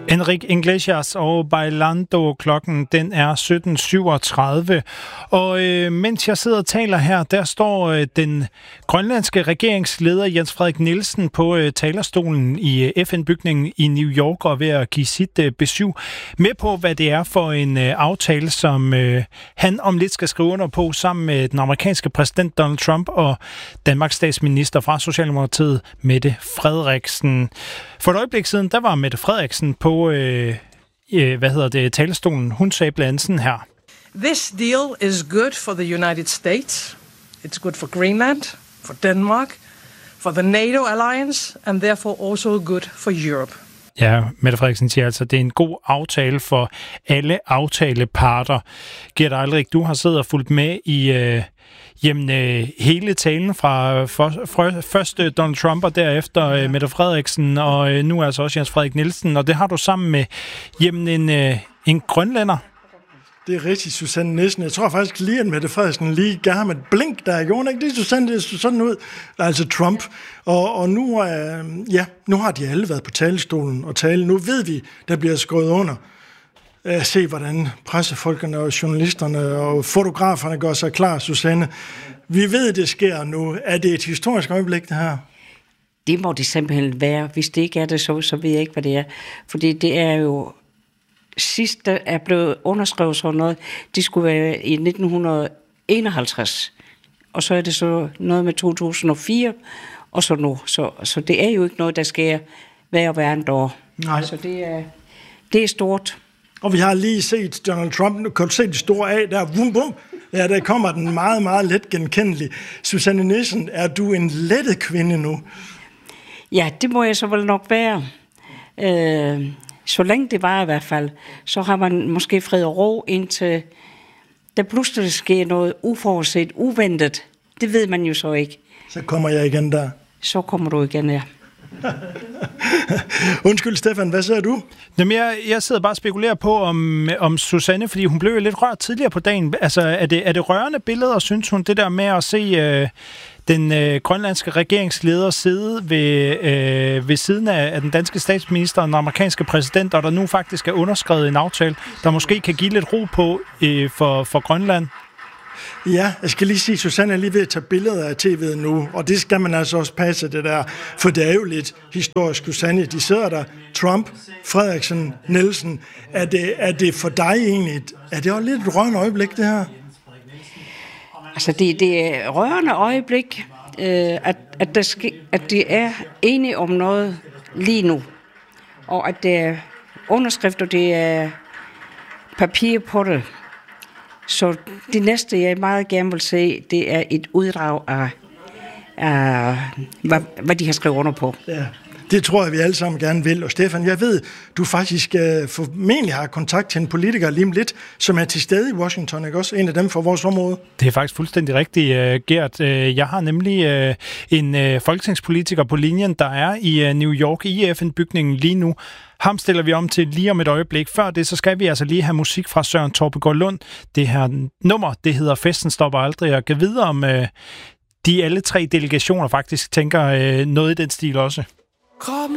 Enrique Iglesias og Bailando. Klokken den er 17.37. Og mens jeg sidder og taler her, der står den grønlandske regeringsleder Jens Frederik Nielsen på talerstolen i FN-bygningen i New York og ved at give sit besøg med på, hvad det er for en aftale, som han om lidt skal skrive under på sammen med den amerikanske præsident Donald Trump og Danmarks statsminister fra Socialdemokratiet, Mette Frederiksen. For et øjeblik siden, der var Mette Frederiksen på talerstolen. Hun sagde blandt andet sådan her. This deal is good for the United States. It's good for Greenland, for Denmark, for the NATO alliance, and therefore also good for Europe. Ja, Mette Frederiksen siger altså, at det er en god aftale for alle aftaleparter. Gert Eilrik, du har siddet og fulgt med i hele talen fra først Donald Trump og derefter Mette Frederiksen, og nu altså også Jens Frederik Nielsen, og det har du sammen med en grønlænder. Det er rigtigt, Susanne Nielsen. Jeg tror faktisk lige, at Mette Frederiksen lige gav ham et blink, der gjorde ikke det, Susanne, det så sådan ud. Altså Trump. Og nu har de alle været på talestolen og tale. Nu ved vi, der bliver skrevet under. Se, hvordan pressefolkene og journalisterne og fotograferne gør sig klar, Susanne. Vi ved, det sker nu. Er det et historisk øjeblik, det her? Det må det simpelthen være. Hvis det ikke er det, så ved jeg ikke, hvad det er. Fordi det er jo sidst, der er blevet underskrevet sådan noget, det skulle være i 1951. Og så er det så noget med 2004, og så nu. Så det er jo ikke noget, der sker hver andet år. Nej. Så det er stort. Og vi har lige set Donald Trump, nu kan du se de store af, der bum bum. Ja, der kommer den meget, meget let genkendelig. Susanne Nielsen, er du en lettet kvinde nu? Ja, det må jeg så vel nok være. Så længe det var i hvert fald, så har man måske fred og ro, indtil der pludselig sker noget uforudset, uventet. Det ved man jo så ikke. Så kommer jeg igen der. Så kommer du igen, ja. Undskyld, Stefan, hvad siger du? Jamen, jeg sidder bare og spekulerer på om Susanne, fordi hun blev jo lidt rørt tidligere på dagen. Altså, er det rørende billeder, synes hun, det der med at se den grønlandske regeringsleder sidde ved siden af den danske statsminister og den amerikanske præsident, og der nu faktisk er underskrevet en aftale, der måske kan give lidt ro på for Grønland? Ja, jeg skal lige sige, Susanne er lige ved at tage billeder af tv'et nu, og det skal man altså også passe det der, for det er jo lidt historisk, Susanne. De sidder der, Trump, Frederiksen, Nielsen. Er det for dig egentlig, er det også lidt et rørende øjeblik, det her? Altså, det er rørende øjeblik, at det er enige om noget lige nu, og at det er underskrifter, det er papir på det. Så det næste, jeg meget gerne vil se, det er et uddrag af hvad de har skrevet under på. Ja, det tror jeg, vi alle sammen gerne vil. Og Stefan, jeg ved, du faktisk formentlig har kontakt til en politiker lige om lidt, som er til stede i Washington, ikke også? En af dem fra vores område. Det er faktisk fuldstændig rigtigt, Gert. Jeg har nemlig en folketingspolitiker på linjen, der er i New York i FN-bygningen lige nu. Ham stiller vi om til lige om et øjeblik. Før det, så skal vi altså lige have musik fra Søren Torpegaard Lund. Det her nummer, det hedder Festen stopper aldrig, og kan videre om de alle tre delegationer faktisk tænker noget i den stil også. Kom